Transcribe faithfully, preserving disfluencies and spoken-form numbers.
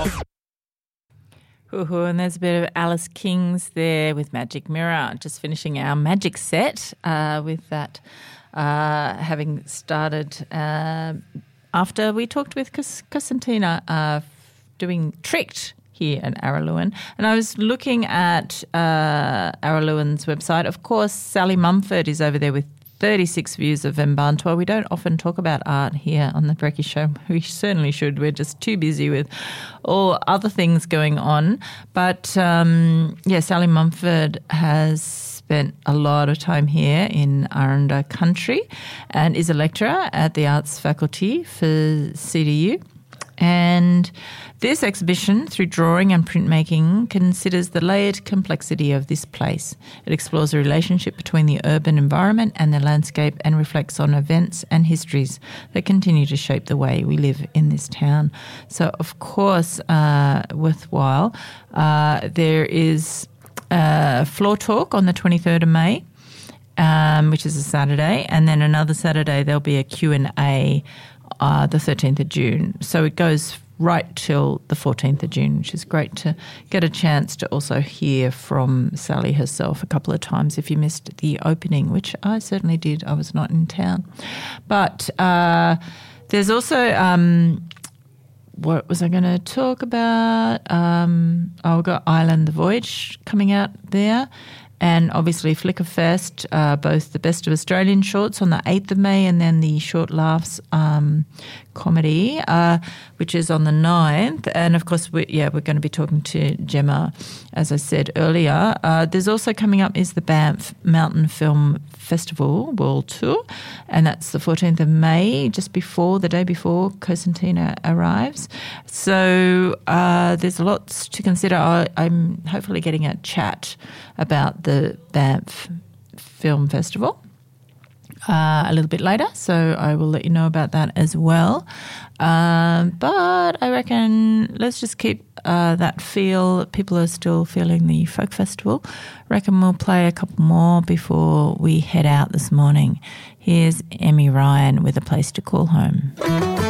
Ooh, and there's a bit of Alice Kings there with Magic Mirror. Just finishing our magic set uh, with that, uh, having started uh, after we talked with Cosentino uh, doing Tricked here at Araluen. And I was looking at uh, Araluen's website. Of course, Sally Mumford is over there with thirty-six views of Mbantua. We don't often talk about art here on the Brekkie Show. We certainly should. We're just too busy with all other things going on. But, um, yeah, Sally Mumford has spent a lot of time here in Aranda country and is a lecturer at the Arts Faculty for C D U. And this exhibition, through drawing and printmaking, considers the layered complexity of this place. It explores the relationship between the urban environment and the landscape and reflects on events and histories that continue to shape the way we live in this town. So, of course, uh, worthwhile. Uh, there is a floor talk on the twenty-third of May, um, which is a Saturday, and then another Saturday there'll be a Q and A Uh, the thirteenth of June. So it goes right till the fourteenth of June, which is great to get a chance to also hear from Sally herself a couple of times if you missed the opening, which I certainly did. I was not in town. But uh, there's also, um, what was I going to talk about? Um, I've got Island the Voyage coming out there. And obviously Flickerfest, uh, both the Best of Australian Shorts on the eighth of May and then the Short Laughs um, comedy, uh, which is on the ninth. And, of course, we, yeah, we're going to be talking to Gemma, as I said earlier. Uh, there's also coming up is the Banff Mountain Film Festival World Tour, and that's the fourteenth of May, just before, the day before Cosentino arrives. So uh, there's lots to consider. I, I'm hopefully getting a chat about the Banff Film Festival uh, a little bit later, so I will let you know about that as well. Um, but I reckon let's just keep uh, that feel. People are still feeling the folk festival. I reckon we'll play a couple more before we head out this morning. Here's Emmy Ryan with A Place to Call Home.